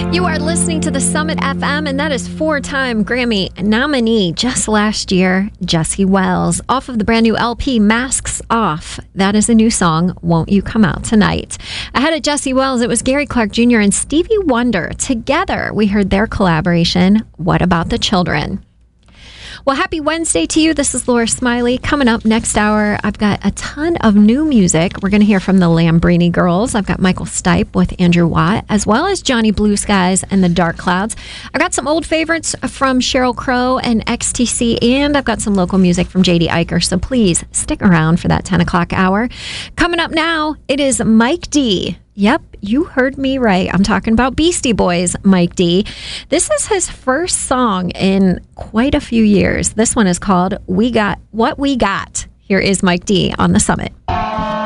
You are listening to the Summit FM, and that is four-time Grammy nominee just last year, Jesse Wells, off of the brand new LP, Masks Off. That is a new song, Won't You Come Out Tonight. Ahead of Jesse Wells, it was Gary Clark Jr. and Stevie Wonder. Together, we heard their collaboration, What About the Children? Well, happy Wednesday to you. This is Laura Smiley. Coming up next hour, I've got a ton of new music. We're going to hear from the Lambrini Girls. I've got Michael Stipe with Andrew Watt, as well as Johnny Blue Skies and the Dark Clouds. I've got some old favorites from Sheryl Crow and XTC, and I've got some local music from J.D. Iker, so please stick around for that 10 o'clock hour. Coming up now, it is Mike D. Yep, you heard me right. I'm talking about Beastie Boys' Mike D. This is his first song in quite a few years. This one is called We Got What We Got. Here is Mike D on the Summit.